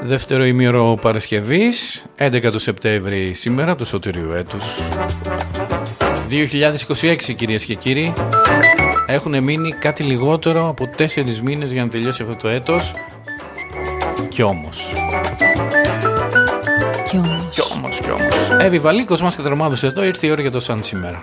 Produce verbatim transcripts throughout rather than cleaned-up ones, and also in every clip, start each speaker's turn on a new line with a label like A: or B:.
A: Δεύτερο ημίωρο Παρασκευής, έντεκα του Σεπτέμβρη σήμερα, του σωτηρίου έτους δύο χιλιάδες είκοσι έξι, κυρίες και κύριοι. Έχουν μείνει κάτι λιγότερο από τέσσερις μήνες για να τελειώσει αυτό το έτος. Κι όμως
B: Κι όμως
A: Κι όμως, κι όμως Εύη Βαλίκος μας καταρμάδωσε εδώ, ήρθε η ώρα για το σαν σήμερα.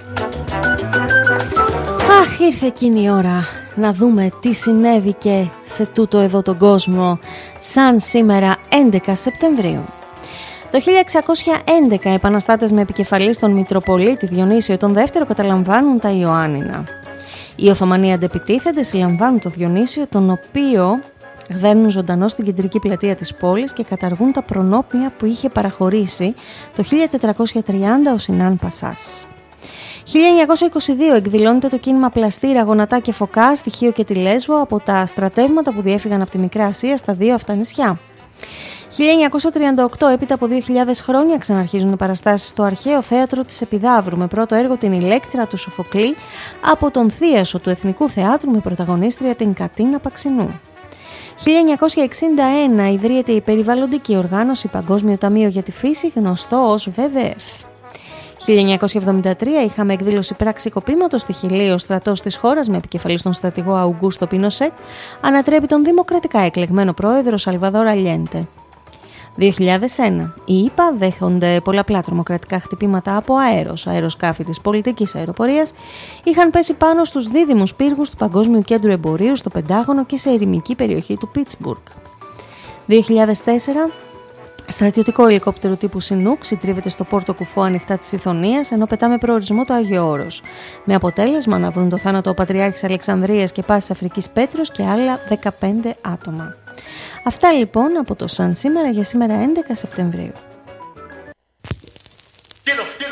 B: Αχ, ήρθε εκείνη η ώρα να δούμε τι συνέβη και σε τούτο εδώ τον κόσμο σαν σήμερα έντεκα Σεπτεμβρίου. Το χίλια εξακόσια έντεκα επαναστάτες με επικεφαλής τον Μητροπολίτη Διονύσιο τον Δεύτερο καταλαμβάνουν τα Ιωάννινα. Οι Οθωμανοί αντεπιτίθενται, συλλαμβάνουν τον Διονύσιο, τον οποίο γδέρνουν ζωντανό στην κεντρική πλατεία της πόλης και καταργούν τα προνόμια που είχε παραχωρήσει το χίλια τετρακόσια τριάντα ο Σινάν Πασάς. χίλια εννιακόσια είκοσι δύο εκδηλώνεται το κίνημα Πλαστήρα, Γονατά και Φωκά στη Χίο και τη Λέσβο από τα στρατεύματα που διέφυγαν από τη Μικρά Ασία στα δύο αυτά νησιά. χίλια εννιακόσια τριάντα οκτώ, έπειτα από δύο χιλιάδες χρόνια, ξαναρχίζουν οι παραστάσεις στο αρχαίο θέατρο της Επιδαύρου με πρώτο έργο την Ηλέκτρα του Σοφοκλή από τον θίασο του Εθνικού Θεάτρου με πρωταγωνίστρια την Κατίνα Παξινού. χίλια εννιακόσια εξήντα ένα ιδρύεται η περιβαλλοντική οργάνωση Παγκόσμιο Ταμείο για τη Φύση, γνωστό ως βι ντάμπλιου εφ. χίλια εννιακόσια εβδομήντα τρία είχαμε εκδήλωση πραξικοπήματος στη Χιλή. Ο στρατός της χώρας με επικεφαλής τον στρατηγό Αουγκούστο Πινοσέτ ανατρέπει τον δημοκρατικά εκλεγμένο πρόεδρο Σαλβαδόρ Αλιέντε. δύο χιλιάδες ένα. Οι ΗΠΑ δέχονται πολλαπλά τρομοκρατικά χτυπήματα από αέρος. Αεροσκάφη της πολιτικής αεροπορίας είχαν πέσει πάνω στους δίδυμους πύργους του Παγκόσμιου Κέντρου Εμπορίου στο Πεντάγωνο και σε ερημική περιοχή του Πίτσμπουργκ. δύο χιλιάδες τέσσερα. Στρατιωτικό ελικόπτερο τύπου Σινούκ συντρίβεται στο Πόρτο Κουφό ανοιχτά της Ιθωνίας, ενώ πετά με προορισμό το Άγιο Όρος, με αποτέλεσμα να βρουν το θάνατο ο Πατριάρχης Αλεξανδρίας και Πάσης Αφρικής Πέτρος και άλλα δεκαπέντε άτομα. Αυτά λοιπόν από το Σαν σήμερα για σήμερα έντεκα Σεπτεμβρίου.